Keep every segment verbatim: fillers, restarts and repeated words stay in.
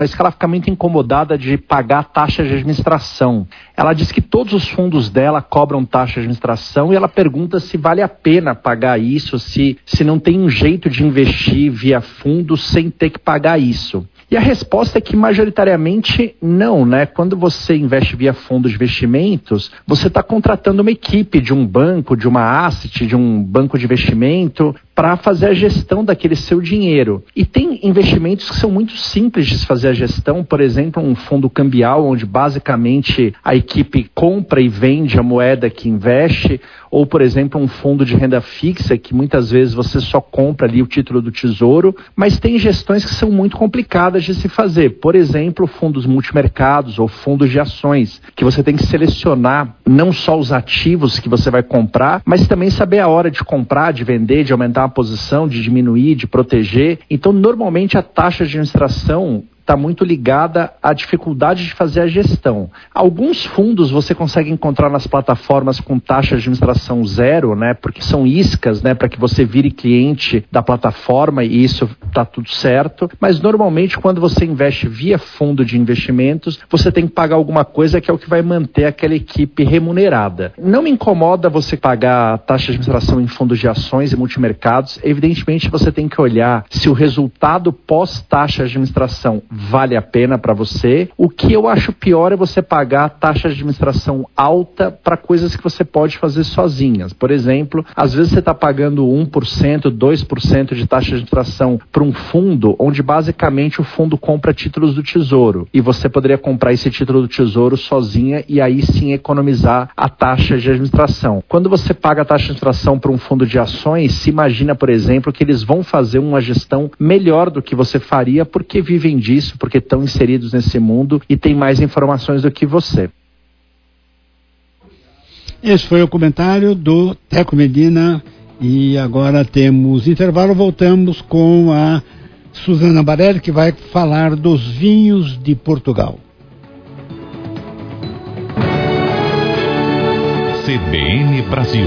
Parece que ela fica muito incomodada de pagar taxa de administração. Ela diz que todos os fundos dela cobram taxa de administração e ela pergunta se vale a pena pagar isso, se, se não tem um jeito de investir via fundo sem ter que pagar isso. E a resposta é que majoritariamente não, né? Quando você investe via fundo de investimentos, você está contratando uma equipe de um banco, de uma asset, de um banco de investimento para fazer a gestão daquele seu dinheiro. E tem investimentos que são muito simples de se fazer a gestão, por exemplo, um fundo cambial, onde basicamente a equipe compra e vende a moeda que investe, ou, por exemplo, um fundo de renda fixa, que muitas vezes você só compra ali o título do tesouro, mas tem gestões que são muito complicadas de se fazer. Por exemplo, fundos multimercados ou fundos de ações, que você tem que selecionar não só os ativos que você vai comprar, mas também saber a hora de comprar, de vender, de aumentar a posição, de diminuir, de proteger. Então, normalmente, a taxa de administração está muito ligada à dificuldade de fazer a gestão. Alguns fundos você consegue encontrar nas plataformas com taxa de administração zero, né? Porque são iscas, né? Para que você vire cliente da plataforma e isso está tudo certo. Mas normalmente quando você investe via fundo de investimentos, você tem que pagar alguma coisa que é o que vai manter aquela equipe remunerada. Não me incomoda você pagar taxa de administração em fundos de ações e multimercados. Evidentemente você tem que olhar se o resultado pós-taxa de administração vale a pena para você. O que eu acho pior é você pagar taxa de administração alta para coisas que você pode fazer sozinhas. Por exemplo, às vezes você está pagando um por cento, dois por cento de taxa de administração para um fundo, onde basicamente o fundo compra títulos do tesouro. E você poderia comprar esse título do tesouro sozinha e aí sim economizar a taxa de administração. Quando você paga a taxa de administração para um fundo de ações, se imagina, por exemplo, que eles vão fazer uma gestão melhor do que você faria porque vivem disso, porque estão inseridos nesse mundo e têm mais informações do que você. Esse foi o comentário do Teco Medina e agora temos intervalo, voltamos com a Suzana Barelli, que vai falar dos vinhos de Portugal. C B N Brasil.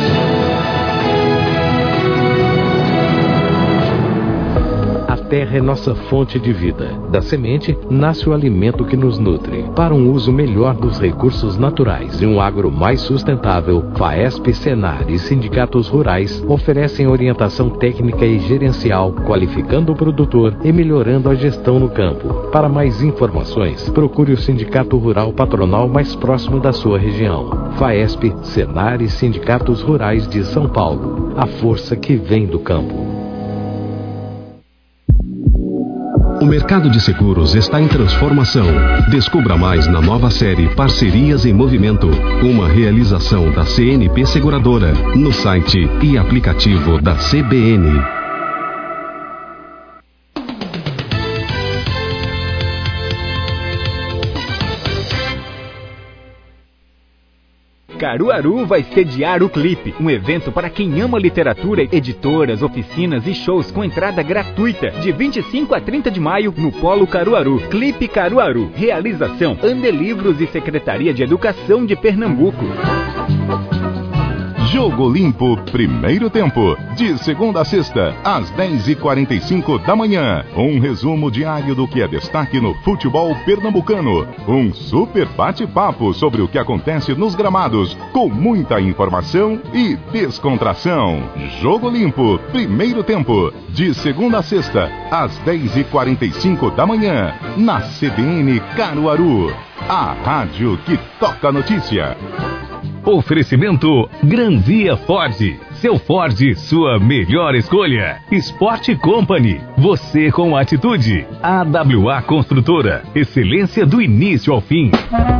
A terra é nossa fonte de vida. Da semente, nasce o alimento que nos nutre. Para um uso melhor dos recursos naturais e um agro mais sustentável, FAESP, Senar e sindicatos rurais oferecem orientação técnica e gerencial, qualificando o produtor e melhorando a gestão no campo. Para mais informações, procure o Sindicato Rural Patronal mais próximo da sua região. FAESP, Senar e sindicatos rurais de São Paulo. A força que vem do campo. O mercado de seguros está em transformação. Descubra mais na nova série Parcerias em Movimento, uma realização da C N P Seguradora, no site e aplicativo da C B N. Caruaru vai sediar o Clipe, um evento para quem ama literatura, editoras, oficinas e shows com entrada gratuita, de vinte e cinco a trinta de maio, no Polo Caruaru. Clipe Caruaru, realização Andelivros e Secretaria de Educação de Pernambuco. Jogo Limpo, primeiro tempo, de segunda a sexta, às dez e quarenta e cinco da manhã. Um resumo diário do que é destaque no futebol pernambucano. Um super bate-papo sobre o que acontece nos gramados, com muita informação e descontração. Jogo Limpo, primeiro tempo, de segunda a sexta, às dez e quarenta e cinco da manhã, na C B N Caruaru. A rádio que toca a notícia. Oferecimento Granvia Ford. Seu Ford, sua melhor escolha. Sport Company. Você com atitude. A W A Construtora. Excelência do início ao fim.